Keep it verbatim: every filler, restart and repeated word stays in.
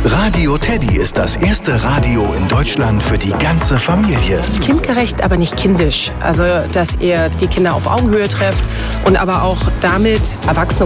Radio Teddy ist das erste Radio in Deutschland für die ganze Familie. Kindgerecht, aber nicht kindisch. Also, dass ihr die Kinder auf Augenhöhe trefft und aber auch damit Erwachsene